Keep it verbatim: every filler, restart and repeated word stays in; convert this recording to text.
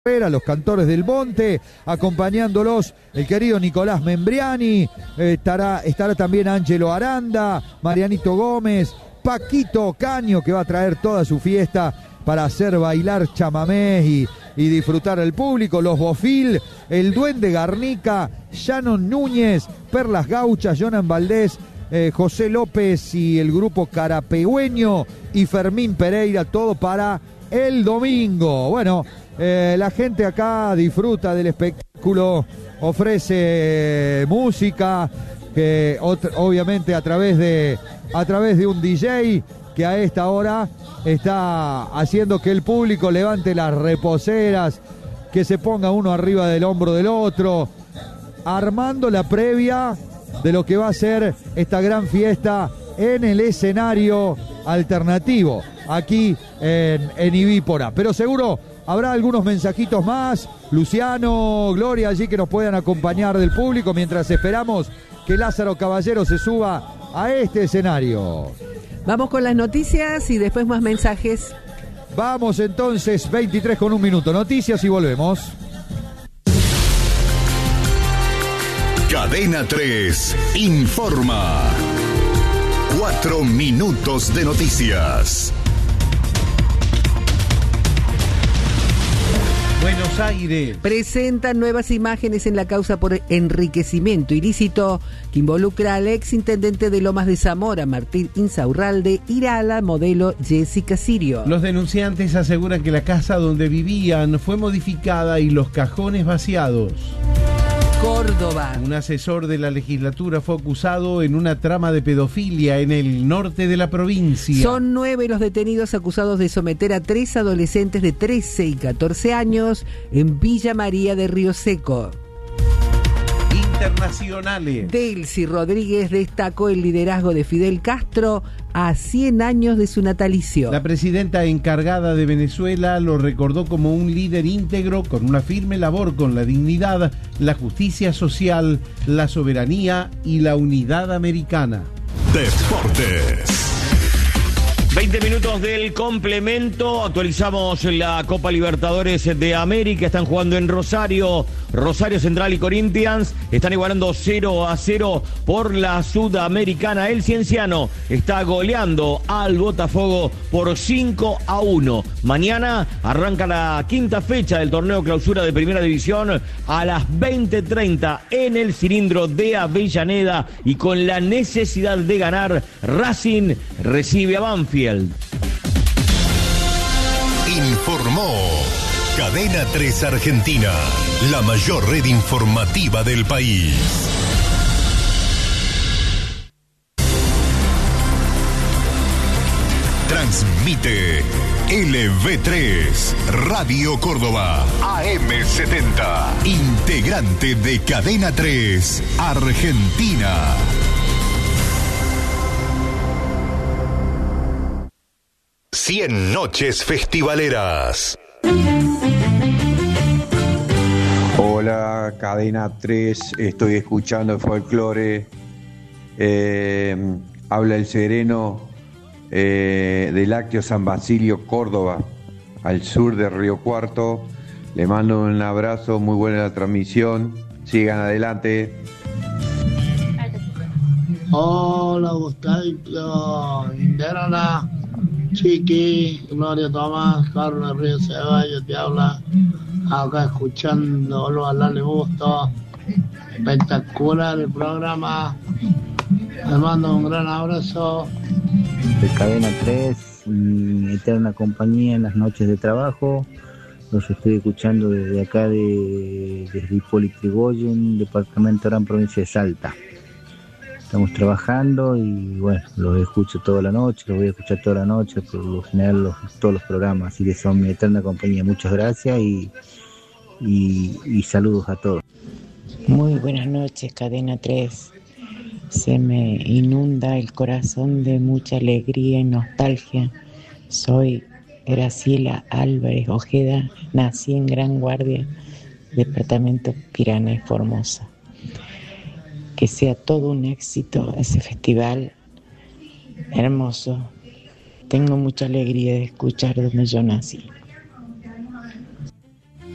los cantores del Monte, acompañándolos el querido Nicolás Membriani, eh, estará, estará también Ángelo Aranda, Marianito Gómez, Paquito Caño, que va a traer toda su fiesta para hacer bailar chamamés y, y disfrutar al público, los Bofil, el Duende Garnica, Shannon Núñez, Perlas Gauchas, Jonan Valdés, eh, José López y el grupo Carapegüeño y Fermín Pereira, todo para el domingo. Bueno, eh, la gente acá disfruta del espectáculo, ofrece música, que obviamente a través de a través de un D J que a esta hora está haciendo que el público levante las reposeras, que se ponga uno arriba del hombro del otro, armando la previa de lo que va a ser esta gran fiesta en el escenario alternativo aquí en, en Ivípora. Pero seguro habrá algunos mensajitos más, Luciano, Gloria, allí que nos puedan acompañar del público mientras esperamos que Lázaro Caballero se suba a este escenario. Vamos con las noticias y después más mensajes. Vamos entonces, veintitrés con un minuto, noticias y volvemos. Cadena tres informa. Cuatro minutos de noticias. Buenos Aires. Presentan nuevas imágenes en la causa por enriquecimiento ilícito que involucra al ex intendente de Lomas de Zamora, Martín Insaurralde, y a la modelo Jessica Sirio. Los denunciantes aseguran que la casa donde vivían fue modificada y los cajones vaciados. Córdoba. Un asesor de la legislatura fue acusado en una trama de pedofilia en el norte de la provincia. Son nueve los detenidos acusados de someter a tres adolescentes de trece y catorce años en Villa María de Río Seco. Internacionales. Delcy Rodríguez destacó el liderazgo de Fidel Castro a cien años de su natalicio. La presidenta encargada de Venezuela lo recordó como un líder íntegro con una firme labor con la dignidad, la justicia social, la soberanía y la unidad americana. Deportes. veinte minutos del complemento, actualizamos la Copa Libertadores de América, están jugando en Rosario, Rosario Central y Corinthians, están igualando cero a cero por la Sudamericana. El Cienciano está goleando al Botafogo por cinco a uno. Mañana arranca la quinta fecha del torneo clausura de Primera División a las veinte treinta en el cilindro de Avellaneda, y con la necesidad de ganar, Racing recibe a Banfield. Informó Cadena tres Argentina, la mayor red informativa del país. Transmite L V tres, Radio Córdoba, A M setenta, integrante de Cadena tres Argentina. Cien noches festivaleras. Hola, Cadena tres, estoy escuchando el folclore. Eh, habla el sereno eh, de Lácteo San Basilio, Córdoba, al sur de Río Cuarto. Le mando un abrazo, muy buena la transmisión. Sigan adelante. Hola, Gustavito, Interna, Chiqui, Gloria Tomás, Carlos Río Ceballos te habla, acá escuchando lo a darle gusto, espectacular el programa, les mando un gran abrazo. De Cadena tres, mi eterna compañía en las noches de trabajo, los estoy escuchando desde acá de, desde Hipólito Yrigoyen, departamento de Gran Provincia de Salta. Estamos trabajando y bueno, los escucho toda la noche, los voy a escuchar toda la noche, por lo general los, todos los programas, así que son mi eterna compañía. Muchas gracias y, y, y saludos a todos. Muy buenas noches, Cadena tres. Se me inunda el corazón de mucha alegría y nostalgia. Soy Graciela Álvarez Ojeda, nací en Gran Guardia, departamento Pirana y Formosa. Que sea todo un éxito ese festival hermoso. Tengo mucha alegría de escuchar donde yo nací.